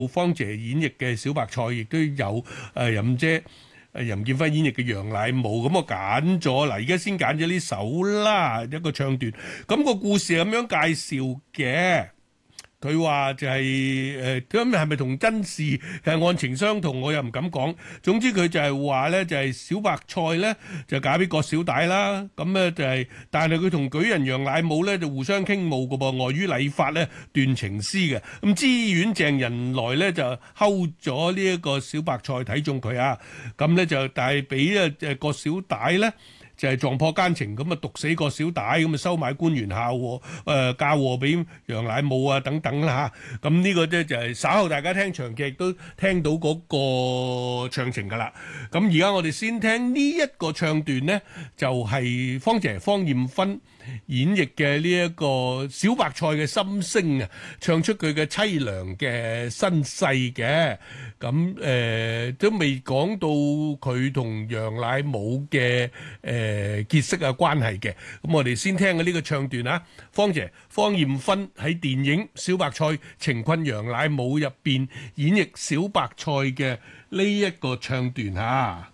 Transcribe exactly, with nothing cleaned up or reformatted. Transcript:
芳姐演繹嘅小白菜，亦都有誒任姐誒任劍輝演繹嘅楊乃武。咁我揀咗嗱，而家先揀咗呢首啦，一個唱段。咁個故事係咁樣介紹嘅。佢話就係誒咁係咪同真事係案情相同？我又唔敢講。總之佢就係話咧，就係小白菜咧就嫁俾郭小帶啦。咁咧就係，但係佢同舉人楊乃武咧就互相傾慕嘅噃，礙於禮法咧斷情絲嘅。咁知縣鄭人來咧就睺咗呢一個小白菜睇中佢啊。咁咧就但係俾啊誒郭小帶咧。就係撞破奸情，咁啊毒死個小帶，咁啊收買官員效禍，誒嫁禍俾楊乃武啊等等啦嚇。咁呢個咧就係稍後大家聽長劇都聽到嗰個唱情噶啦。咁而家我哋先聽呢一個唱段呢，就係芳姐芳艷芬演繹嘅呢一個小白菜嘅心聲啊，唱出佢嘅凄涼嘅身世嘅。咁誒都未講到佢同楊乃武嘅誒結識啊關係嘅。咁我哋先聽嘅呢個唱段啊，芳姐芳艷芬喺電影《小白菜情困楊乃武》入邊演繹小白菜嘅呢一個唱段嚇。